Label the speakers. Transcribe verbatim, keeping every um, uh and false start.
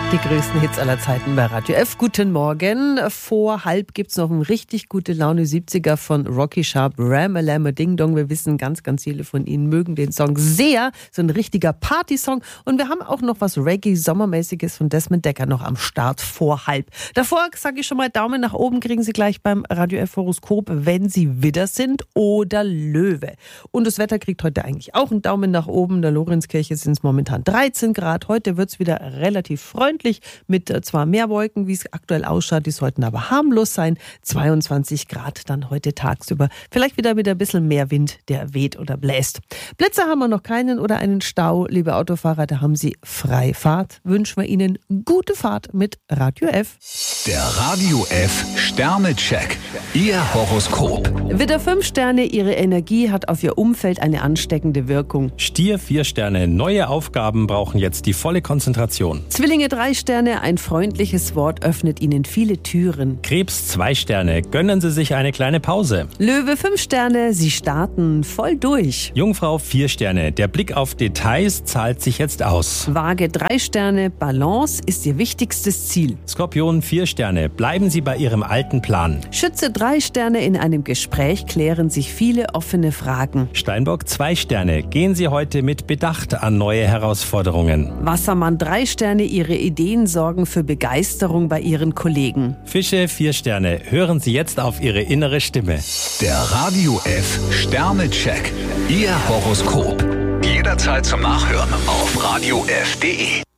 Speaker 1: Die größten Hits aller Zeiten bei Radio F. Guten Morgen. Vor halb gibt's noch einen richtig gute Laune siebziger von Rocky Sharp, Ram-a-Lam-a Ding Dong. Wir wissen, ganz, ganz viele von Ihnen mögen den Song sehr. So ein richtiger Partysong. Und wir haben auch noch was Reggae-Sommermäßiges von Desmond Dekker noch am Start vor halb. Davor sage ich schon mal Daumen nach oben, kriegen Sie gleich beim Radio F Horoskop, wenn Sie Widder sind oder Löwe. Und das Wetter kriegt heute eigentlich auch einen Daumen nach oben. In der Lorenzkirche sind es momentan dreizehn Grad. Heute wird's wieder relativ freundlich. Mit zwar mehr Wolken, wie es aktuell ausschaut, die sollten aber harmlos sein. zweiundzwanzig Grad dann heute tagsüber. Vielleicht wieder mit ein bisschen mehr Wind, der weht oder bläst. Blitze haben wir noch keinen oder einen Stau. Liebe Autofahrer, da haben Sie Freifahrt. Wünschen wir Ihnen gute Fahrt mit Radio F.
Speaker 2: Der Radio F Sternecheck. Ihr Horoskop.
Speaker 1: Widder fünf Sterne, Ihre Energie hat auf Ihr Umfeld eine ansteckende Wirkung.
Speaker 3: Stier vier Sterne, neue Aufgaben brauchen jetzt die volle Konzentration.
Speaker 1: Zwillinge drei Sterne, ein freundliches Wort öffnet Ihnen viele Türen.
Speaker 3: Krebs zwei Sterne, gönnen Sie sich eine kleine Pause.
Speaker 1: Löwe fünf Sterne, Sie starten voll durch.
Speaker 3: Jungfrau vier Sterne, der Blick auf Details zahlt sich jetzt aus.
Speaker 1: Waage drei Sterne, Balance ist Ihr wichtigstes Ziel.
Speaker 3: Skorpion vier Sterne, bleiben Sie bei Ihrem alten Plan.
Speaker 1: Schütze drei Sterne, in einem Gespräch klären sich viele offene Fragen.
Speaker 3: Steinbock zwei Sterne, gehen Sie heute mit Bedacht an neue Herausforderungen.
Speaker 1: Wassermann drei Sterne, Ihre Ideen sorgen für Begeisterung bei Ihren Kollegen.
Speaker 3: Fische vier Sterne, hören Sie jetzt auf Ihre innere Stimme.
Speaker 2: Der Radio F Sternecheck. Ihr Horoskop. Jederzeit zum Nachhören auf radio f punkt de.